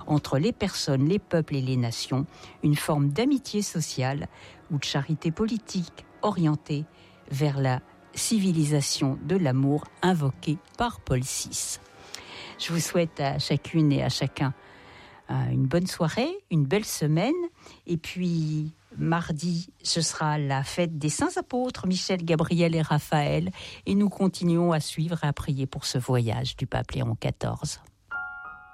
entre les personnes, les peuples et les nations, une forme d'amitié sociale ou de charité politique orientée vers la civilisation de l'amour invoquée par Paul VI. Je vous souhaite à chacune et à chacun une bonne soirée, une belle semaine. Et puis, mardi, ce sera la fête des saints apôtres, Michel, Gabriel et Raphaël. Et nous continuons à suivre et à prier pour ce voyage du pape Léon XIV.